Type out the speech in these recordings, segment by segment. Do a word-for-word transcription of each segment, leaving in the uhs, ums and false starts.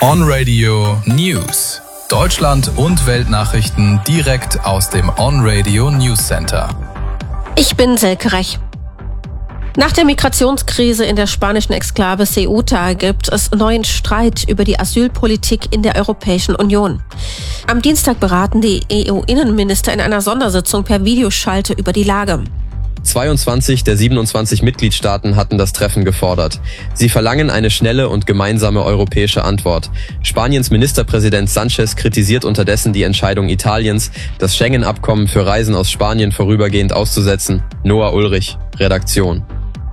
On-Radio News. Deutschland und Weltnachrichten direkt aus dem On-Radio News Center. Ich bin Selke Rech. Nach der Migrationskrise in der spanischen Exklave Ceuta gibt es neuen Streit über die Asylpolitik in der Europäischen Union. Am Dienstag beraten die E U-Innenminister in einer Sondersitzung per Videoschalte über die Lage. zweiundzwanzig der siebenundzwanzig Mitgliedstaaten hatten das Treffen gefordert. Sie verlangen eine schnelle und gemeinsame europäische Antwort. Spaniens Ministerpräsident Sánchez kritisiert unterdessen die Entscheidung Italiens, das Schengen-Abkommen für Reisen aus Spanien vorübergehend auszusetzen. Noah Ulrich, Redaktion.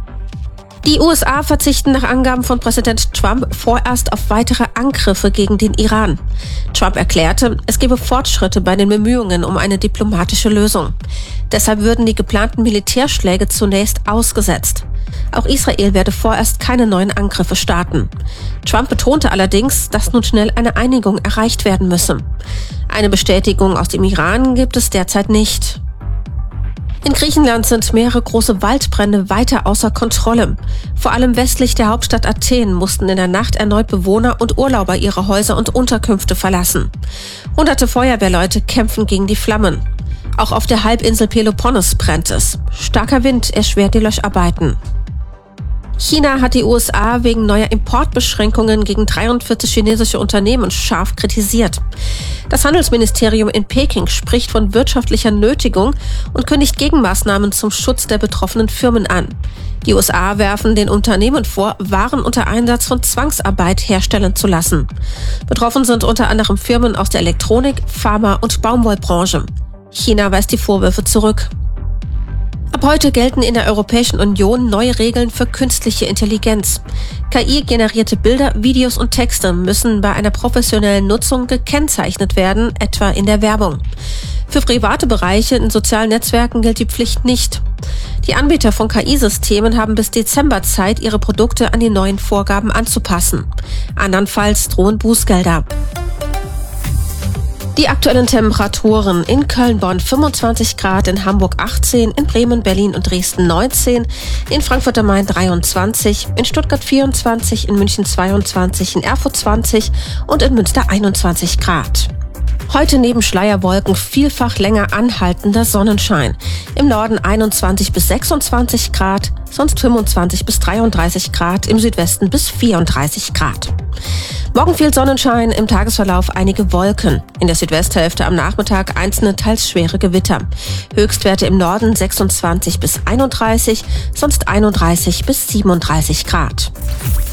Die U S A verzichten nach Angaben von Präsident Trump vorerst auf weitere Angriffe gegen den Iran. Trump erklärte, es gebe Fortschritte bei den Bemühungen um eine diplomatische Lösung. Deshalb würden die geplanten Militärschläge zunächst ausgesetzt. Auch Israel werde vorerst keine neuen Angriffe starten. Trump betonte allerdings, dass nun schnell eine Einigung erreicht werden müsse. Eine Bestätigung aus dem Iran gibt es derzeit nicht. In Griechenland sind mehrere große Waldbrände weiter außer Kontrolle. Vor allem westlich der Hauptstadt Athen mussten in der Nacht erneut Bewohner und Urlauber ihre Häuser und Unterkünfte verlassen. Hunderte Feuerwehrleute kämpfen gegen die Flammen. Auch auf der Halbinsel Peloponnes brennt es. Starker Wind erschwert die Löscharbeiten. China hat die U S A wegen neuer Importbeschränkungen gegen dreiundvierzig chinesische Unternehmen scharf kritisiert. Das Handelsministerium in Peking spricht von wirtschaftlicher Nötigung und kündigt Gegenmaßnahmen zum Schutz der betroffenen Firmen an. Die U S A werfen den Unternehmen vor, Waren unter Einsatz von Zwangsarbeit herstellen zu lassen. Betroffen sind unter anderem Firmen aus der Elektronik-, Pharma- und Baumwollbranche. China weist die Vorwürfe zurück. Ab heute gelten in der Europäischen Union neue Regeln für künstliche Intelligenz. K I-generierte Bilder, Videos und Texte müssen bei einer professionellen Nutzung gekennzeichnet werden, etwa in der Werbung. Für private Bereiche in sozialen Netzwerken gilt die Pflicht nicht. Die Anbieter von K I-Systemen haben bis Dezember Zeit, ihre Produkte an die neuen Vorgaben anzupassen. Andernfalls drohen Bußgelder. Die aktuellen Temperaturen: in Köln-Bonn fünfundzwanzig Grad, in Hamburg achtzehn, in Bremen, Berlin und Dresden neunzehn, in Frankfurt am Main dreiundzwanzig, in Stuttgart vierundzwanzig, in München zweiundzwanzig, in Erfurt zwanzig und in Münster einundzwanzig Grad. Heute neben Schleierwolken vielfach länger anhaltender Sonnenschein. Im Norden einundzwanzig bis sechsundzwanzig Grad, sonst fünfundzwanzig bis dreiunddreißig Grad, im Südwesten bis vierunddreißig Grad. Morgen viel Sonnenschein, im Tagesverlauf einige Wolken. In der Südwesthälfte am Nachmittag einzelne teils schwere Gewitter. Höchstwerte im Norden sechsundzwanzig bis einunddreißig, sonst einunddreißig bis siebenunddreißig Grad.